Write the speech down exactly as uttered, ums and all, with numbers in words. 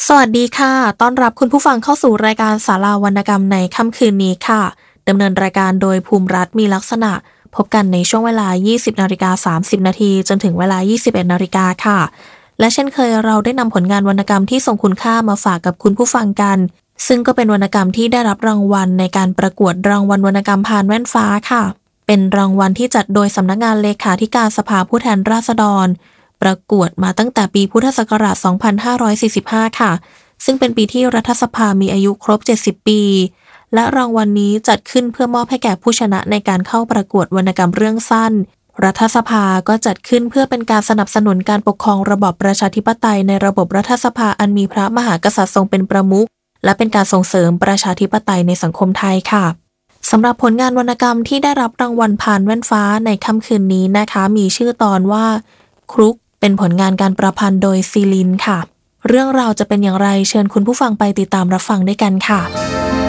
สวัสดีค่ะต้อนรับคุณผู้ฟังเข้าสู่รายการศาลาวรรณกรรมในค่ำคืนนี้ค่ะดำเนินรายการโดยภูมิรัฐมีลักษณะพบกันในช่วงเวลา ยี่สิบนาฬิกาสามสิบนาทีจนถึงเวลา ยี่สิบเอ็ดนาฬิกาค่ะ และเช่นเคยเราได้นำผลงานวรรณกรรมที่ทรงคุณค่ามาฝากกับคุณผู้ฟังกัน ซึ่งก็เป็นวรรณกรรมที่ได้รับรางวัลในการประกวดรางวัลวรรณกรรมพานแว่นฟ้าค่ะ เป็นรางวัลที่จัดโดยสำนักงานเลขาธิการสภาผู้แทนราษฎรประกวดมาตั้งแต่ปีพุทธศักราช สองพันห้าร้อยสี่สิบห้า ค่ะซึ่งเป็นปีที่รัฐสภามีอายุครบ เจ็ดสิบ ปี และรางวัลนี้จัดขึ้นเพื่อมอบให้แก่ผู้ชนะในการเข้าประกวดวรรณกรรมเรื่องสั้น รัฐสภาก็จัดขึ้นเพื่อเป็นการสนับสนุนการปกครองระบอบประชาธิปไตยในระบบรัฐสภาอันมีพระมหากษัตริย์ทรงเป็นประมุขและเป็นการส่งเสริมประชาธิปไตยในสังคมไทยค่ะสำหรับผลงานวรรณกรรมที่ได้รับรางวัลพานแว่นฟ้าในค่ำคืนนี้นะคะมีชื่อตอนว่าครุกเป็นผลงานการประพันธ์โดยซีลินค่ะเรื่องราวจะเป็นอย่างไรเชิญคุณผู้ฟังไปติดตามรับฟังด้วยกันค่ะ